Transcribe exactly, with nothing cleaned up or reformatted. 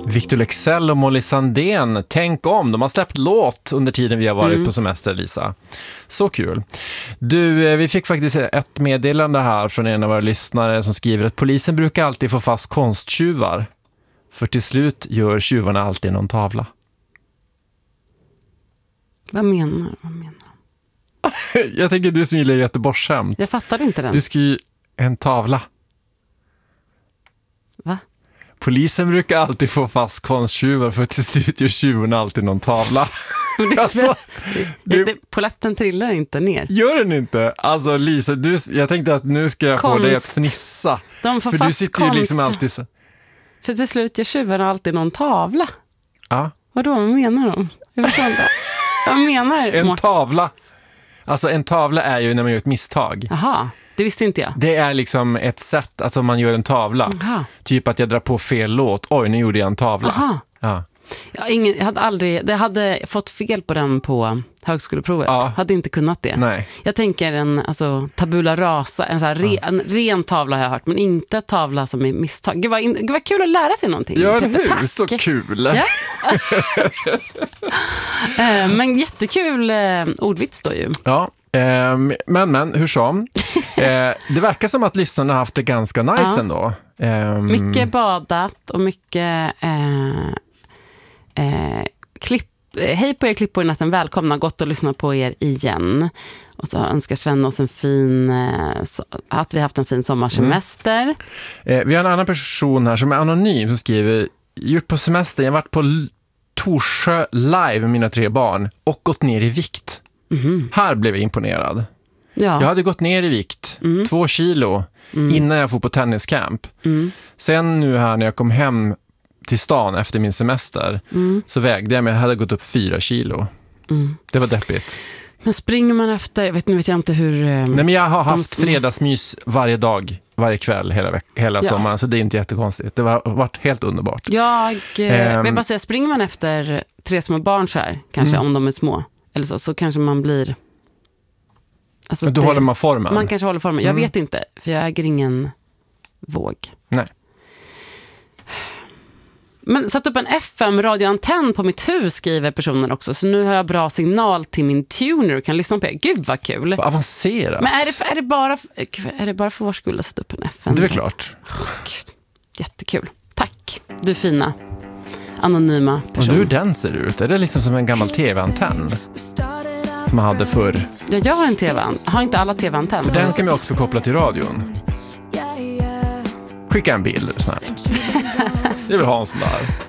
Victor Leksell och Molly Sandén, tänk om. De har släppt låt under tiden vi har varit mm. på semester, Lisa. Så kul. Du, vi fick faktiskt ett meddelande här från en av våra lyssnare som skriver att polisen brukar alltid få fast konsttjuvar. För till slut gör tjuvarna alltid någon tavla. Vad menar du? Vad menar du? Jag tänker du som gillar Göteborgsskämt. Jag fattar inte den. Du ska ju en tavla. Va? Polisen brukar alltid få fast konsttjuvar för till slut gör tjuvarna alltid någon tavla. Det alltså, det, det, poletten trillar inte ner. Gör den inte? Alltså Lisa, du, jag tänkte att nu ska jag konst. få dig att fnissa. De får för fast du sitter konst. ju liksom alltid så. För till slut gör tjuvarna alltid någon tavla. Ja. Vadå, vad menar de? Jag vet inte. Vad menar En Mårten? tavla. Alltså en tavla är ju när man gör ett misstag. Jaha, det visste inte jag. Det är liksom ett sätt, alltså man gör en tavla. Aha. Typ att jag drar på fel låt. Oj, nu gjorde jag en tavla. Aha. Ja. Jag, ingen, jag hade aldrig, det hade fått fel på den på högskoleprovet. Ja. Hade inte kunnat det. Nej. Jag tänker en alltså, tabula rasa, en, så här, re, en ren tavla har jag hört, men inte tavla som är misstag. Gud vad, gud vad kul att lära sig någonting. Ja, Peter, hur? tack. Så kul. Ja. Men jättekul eh, ordvits då ju. Ja. Eh, men, men, hur som? Eh, det verkar som att lyssnarna har haft det ganska nice ja. ändå. Eh, mycket badat och mycket eh, eh, klipp. Hej på er klippor i natten, välkomna, gott att lyssna på er igen. Och så önskar Sven oss en fin eh, so- att vi haft en fin sommarsemester. Mm. Eh, vi har en annan person här som är anonym som skriver: gjort på semester, jag har varit på L- Torsjö live med mina tre barn och gått ner i vikt. Mm. Här blev jag imponerad. Ja. Jag hade gått ner i vikt, mm. två kilo, mm. innan jag får på tenniscamp. Mm. Sen nu här när jag kom hem till stan efter min semester mm. så vägde jag mig, jag hade gått upp fyra kilo. Mm. Det var deppigt. Men springer man efter, jag vet, nu vet jag inte hur... Eh, Nej, men jag har haft de... fredagsmys varje dag, varje kväll, hela, veck- hela ja. sommaren, så det är inte jättekonstigt. Det har varit helt underbart. Jag eh, um, vill bara säga, springer man efter tre små barn så här, kanske mm. om de är små, eller så, så kanske man blir... Alltså då det, håller man formen. Man kanske håller formen. Jag mm. vet inte, för jag äger ingen våg. Nej. Men satt upp en F M-radioantenn på mitt hus, skriver personen också. Så nu har jag bra signal till min tuner och kan lyssna på er. Gud vad kul. Vad avancerat. Men är det, är det, bara, är det bara för vår skull att sätta upp en F M? Det är väl klart. Oh, Gud. Jättekul. Tack, du fina anonyma person. Och hur den ser ut? Är det liksom som en gammal tv-antenn man hade förr? Ja, jag har en tv-antenn. Har inte alla tv-antenn? För den kan vi också koppla till radion. Skicka en bild snabbt. Det vill ha en sån där.